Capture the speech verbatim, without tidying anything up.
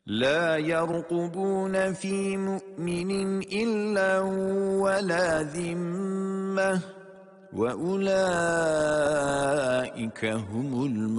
لا يرقبون في مؤمن إلا ولا ذمة وأولئك هم المؤمنون